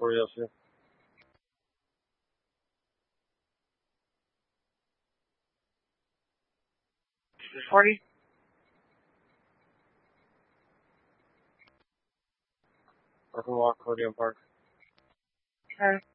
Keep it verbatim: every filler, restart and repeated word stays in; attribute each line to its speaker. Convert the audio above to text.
Speaker 1: forty L C.
Speaker 2: forty?
Speaker 1: Parking Walk, Podium Park.
Speaker 2: Okay.